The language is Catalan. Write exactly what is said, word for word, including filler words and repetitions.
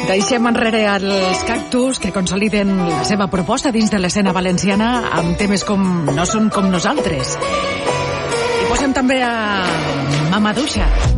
Deixem enrere els Cactus, que consoliden la seva proposta dins de l'escena valenciana amb temes com No són com nosaltres. I posem també a Mamaduixa.